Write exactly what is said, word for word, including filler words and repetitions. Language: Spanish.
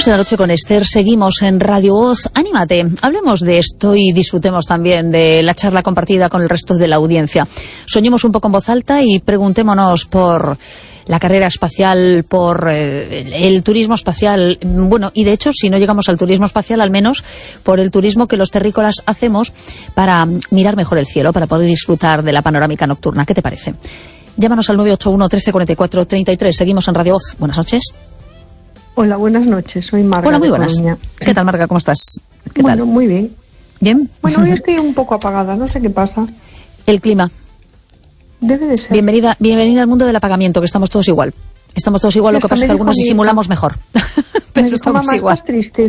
en la noche con Esther, seguimos en Radio Voz. Anímate, hablemos de esto y disfrutemos también de la charla compartida con el resto de la audiencia. Soñemos un poco en voz alta y preguntémonos por la carrera espacial, por eh, el turismo espacial. Bueno, y de hecho, si no llegamos al turismo espacial, al menos por el turismo que los terrícolas hacemos para mirar mejor el cielo, para poder disfrutar de la panorámica nocturna. ¿Qué te parece? Llámanos al nueve ocho uno, trece, cuarenta y cuatro, treinta y tres. Seguimos en Radio Voz. Buenas noches. Hola, buenas noches. Soy Marga. Hola, muy buenas. Coruña. ¿Qué tal, Marga? ¿Cómo estás? ¿Qué bueno, tal? muy bien. ¿Bien? Bueno, hoy estoy un poco apagada, no sé qué pasa. El clima. Debe de ser. Bienvenida, bienvenida al mundo del apagamiento, que estamos todos igual. Estamos todos igual, lo que pasa es que algunos disimulamos mejor. Pero estamos igual. Triste.